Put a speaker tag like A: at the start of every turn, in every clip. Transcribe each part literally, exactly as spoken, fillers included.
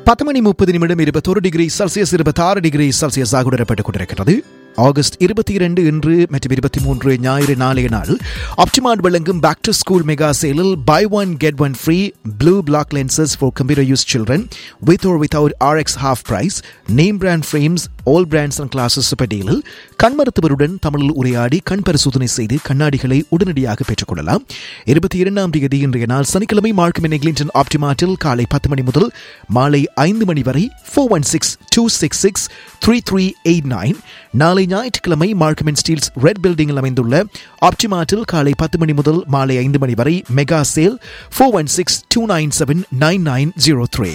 A: பத்து மணி முப்பது நிமிடம் இருபத்தொரு டிகிரி செல்சியஸ் இருபத்தாறு டிகிரி செல்சியஸாக உணரப்பட்டுக் கொண்டிருக்கிறது. ஆகஸ்ட் இருபத்தி இரண்டு இன்று மற்றும் இருபத்தி மூன்று ஞாயிறு நாளைய நாள் ஆப்டிமார்ட் வழங்கும் back to school mega சேலில் by one get one free blue black lenses for computer use children with or without R X half price name brand frames all brands and classes பட்டியலில் கண் மருத்துவருடன் தமிழில் உரையாடி கண் பரிசோதனை செய்து கண்ணாடிகளை உடனடியாக பெற்றுக்கொள்ளலாம். இருபத்தி இரண்டாம் தேதி இன்றைய நாள் சனிக்கிழமை மார்க்கம் என் எக்லிங்டன் ஆப்டிமார்ட்டில் காலை பத்து மணி முதல் மாலை ஐந்து மணி வரை four one six two six six three three eight nine. நாளை ஞாயிற்றுக்கிழமை மார்க்கம் அண்ட் ஸ்டீல்ஸ் ரெட் பில்டிங்கில் அமைந்துள்ள ஆப்டிமார்ட்டில் காலை பத்து மணி முதல் மாலை ஐந்து மணி வரை mega sale four one six two nine seven nine nine zero three.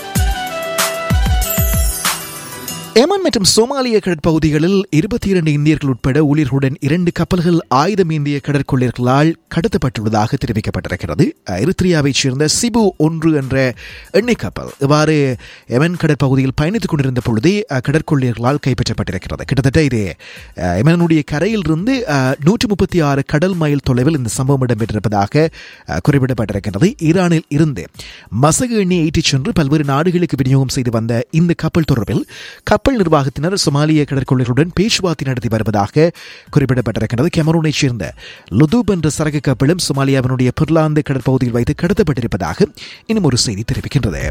A: Yemen மற்றும் சோமாலிய கடற்பகுதிகளில் இருபத்தி இரண்டு இந்தியர்கள் உட்பட ஊழியர்களுடன் இரண்டு கப்பல்கள் ஆயுதம் ஏந்திய கடற்கொள்ளையர்களால் கடத்தப்பட்டுள்ளதாக தெரிவிக்கப்பட்டிருக்கிறது. எரித்ரியாவைச் சேர்ந்த சிபு ஒன்று என்ற எண்ணெய் கப்பல் இவ்வாறு எமன் கடற்பகுதியில் பயணித்துக் கொண்டிருந்த பொழுதே கடற்கொள்ளையர்களால் கைப்பற்றப்பட்டிருக்கிறது. கிட்டத்தட்ட இது எமனுடைய கரையில் இருந்து நூற்றி முப்பத்தி ஆறு கடல் மைல் தொலைவில் இந்த சம்பவம் இடம்பெற்றிருப்பதாக குறிப்பிடப்பட்டிருக்கிறது. ஈரானில் இருந்து மசகு எண்ணெய் ஏற்றிச் சென்று பல்வேறு நாடுகளுக்கு விநியோகம் செய்து வந்த இந்த கப்பல் தொடர்பில் கப்பல் நிர்வாகத்தினர் சொமாலிய கடற்கொள்ளைகளுடன் பேச்சுவார்த்தை நடத்தி வருவதாக குறிப்பிடப்பட்டிருக்கிறது. கெமரூனைச் சேர்ந்த லுதூப் என்ற சரக்கு கப்பலும் சொமாலியாவினுடைய புர்லாந்து கடற்பகுதியில் வைத்து கடத்தப்பட்டிருப்பதாக இன்னும் ஒரு செய்தி தெரிவிக்கின்றது.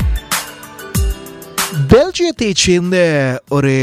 A: பெல்ஜியத்தைச் சேர்ந்த ஒரு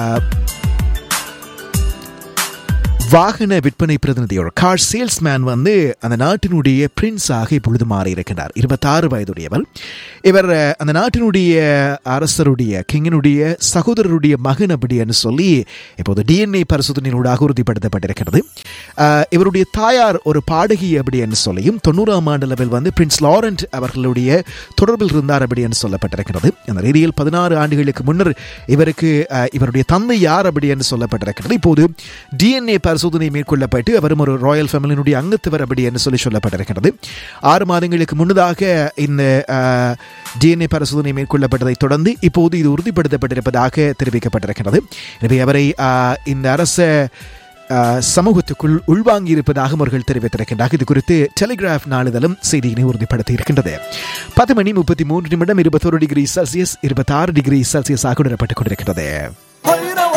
A: வாகன விற்பனை பிரதிநிதி ஒரு கார் சேல்ஸ்மேன் வந்து அந்த நாட்டினுடைய பிரின்ஸாக இப்பொழுது மாறி இருக்கின்றார். இருபத்தாறு வயதுடையவர் இவர். அந்த நாட்டினுடைய அரசருடைய கிங்கினுடைய சகோதரருடைய மகன் அப்படின்னு சொல்லி இப்போது டிஎன்ஏ பரிசோதனையினூடாக உறுதிப்படுத்தப்பட்டிருக்கிறது. இவருடைய தாயார் ஒரு பாடகி அப்படின்னு சொல்லியும் தொண்ணூறாம் ஆண்டு அளவில் வந்து பிரின்ஸ் லாரண்ட் அவர்களுடைய தொடர்பில் இருந்தார் அப்படின்னு சொல்லப்பட்டிருக்கிறது. அந்த ரீதியில் பதினாறு ஆண்டுகளுக்கு முன்னர் இவருக்கு இவருடைய தந்தை யார் அப்படின்னு சொல்லப்பட்டிருக்கிறது. இப்போது டிஎன்ஏ பரிசோதனை மேற்கொள்ளப்பட்டு அவரும் ஒரு ராயல் ஃபேமிலியினுடைய அங்கத்தவர் அப்படி என்று சொல்லி சொல்லப்பட்டிருக்கிறது. ஆறு மாதங்களுக்கு முன்னதாக இந்த டிஎன்ஏ பரிசோதனை மேற்கொள்ளப்பட்டதை தொடர்ந்து இப்போது இது உறுதிப்படுத்தப்பட்டிருப்பதாக தெரிவிக்கப்பட்டிருக்கிறது. எனவே அவரை இந்த அரச சமூகத்துக்குள் உள்வாங்கி இருப்பதாக அவர்கள் தெரிவித்திருக்கின்றார். இது குறித்து டெலிகிராஃப் நாளிதழும் செய்தியினை உறுதிப்படுத்தி இருக்கின்றது. பத்து மணி முப்பத்தி மூன்று நிமிடம் இருபத்தொரு டிகிரி செல்சியஸ் இருபத்தி ஆறு டிகிரி செல்சியஸ் ஆக உணரப்பட்டுக் கொண்டிருக்கிறது.